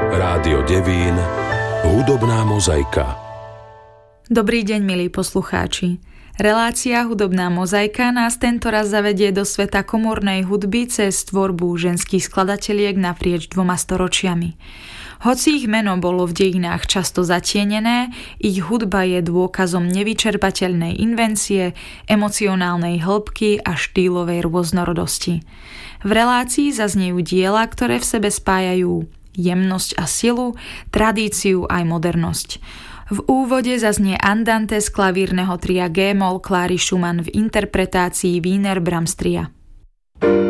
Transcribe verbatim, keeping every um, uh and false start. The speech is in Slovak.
Rádio Devín, hudobná mozaika. Dobrý deň, milí poslucháči. Relácia Hudobná mozaika nás tentoraz zavedie do sveta komornej hudby cez tvorbu ženských skladateliek naprieč dvoma storočiami. Hoci ich meno bolo v dejinách často zatienené, ich hudba je dôkazom nevyčerpateľnej invencie, emocionálnej hĺbky a štýlovej rôznorodosti. V relácii zaznejú diela, ktoré v sebe spájajú jemnosť a silu, tradíciu aj modernosť. V úvode zaznie andante z klavírneho tria G-moll Kláry Schumann v interpretácii Wiener Brahms tria.